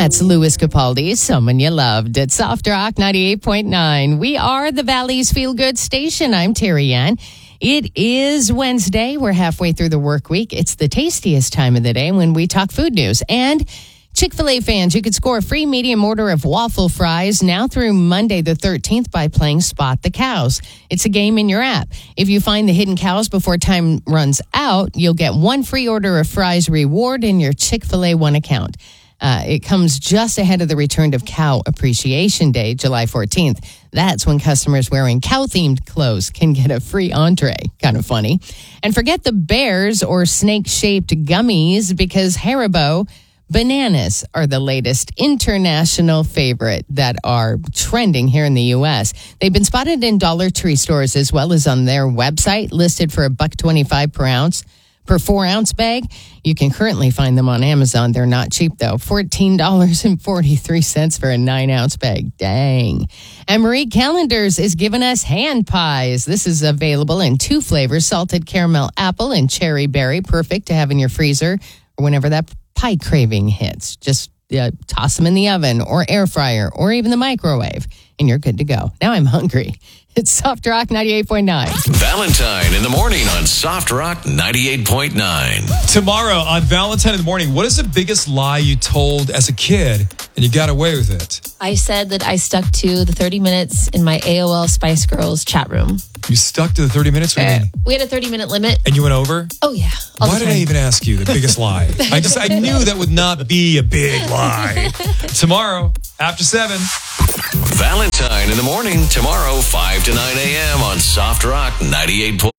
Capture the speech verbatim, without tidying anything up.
That's Louis Capaldi, Someone You Loved at Soft Rock ninety-eight point nine. We are the Valley's Feel Good station. I'm Terry Ann. It is Wednesday. We're halfway through the work week. It's the tastiest time of the day when we talk food news. And Chick-fil-A fans, you could score a free medium order of waffle fries now through Monday the thirteenth by playing Spot the Cows. It's a game in your app. If you find the hidden cows before time runs out, you'll get one free order of fries reward in your Chick-fil-A One account. Uh, it comes just ahead of the return of Cow Appreciation Day, July fourteenth. That's when customers wearing cow-themed clothes can get a free entree. Kind of funny. And forget the bears or snake-shaped gummies, because Haribo bananas are the latest international favorite that are trending here in the U S. They've been spotted in Dollar Tree stores as well as on their website, listed for a buck twenty-five per ounce. Per four-ounce bag. You can currently find them on Amazon. They're not cheap, though. fourteen dollars and forty-three cents for a nine-ounce bag. Dang. And Marie Callender's is giving us hand pies. This is available in two flavors, salted caramel apple and cherry berry. Perfect to have in your freezer or whenever that pie craving hits. Just uh, toss them in the oven or air fryer or even the microwave, and you're good to go. Now I'm hungry. It's Soft Rock ninety-eight point nine. Valentine in the morning on Soft Rock ninety-eight point nine. Tomorrow on Valentine in the morning, what is the biggest lie you told as a kid and you got away with it? I said that I stuck to the thirty minutes in my A O L Spice Girls chat room. You stuck to the thirty minutes? What do you mean? We had a thirty minute limit. And you went over? Oh, yeah. all the Why did time. I even ask you the biggest lie? I just I knew that would not be a big lie. Tomorrow, after seven. Valentine in the morning tomorrow, five to nine a.m. on Soft Rock ninety-eight point nine.